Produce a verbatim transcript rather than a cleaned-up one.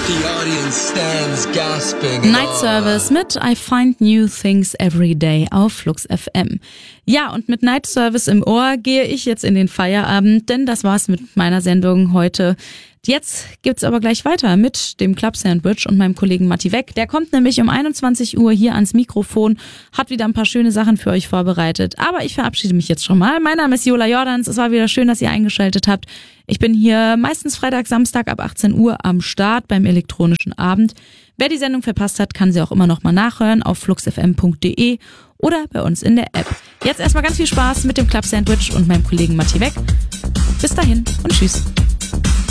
The audience stands gasping. Night Service mit I Find New Things Every Day auf Flux F M. Ja, und mit Night Service im Ohr gehe ich jetzt in den Feierabend, denn das war's mit meiner Sendung heute. Jetzt gibt's aber gleich weiter mit dem Club Sandwich und meinem Kollegen Matti Weck. Der kommt nämlich um einundzwanzig Uhr hier ans Mikrofon, hat wieder ein paar schöne Sachen für euch vorbereitet. Aber ich verabschiede mich jetzt schon mal. Mein Name ist Jola Jordans. Es war wieder schön, dass ihr eingeschaltet habt. Ich bin hier meistens Freitag, Samstag ab achtzehn Uhr am Start beim elektronischen Abend. Wer die Sendung verpasst hat, kann sie auch immer noch mal nachhören auf fluxfm punkt de oder bei uns in der App. Jetzt erstmal ganz viel Spaß mit dem Club Sandwich und meinem Kollegen Matti Weck. Bis dahin und tschüss.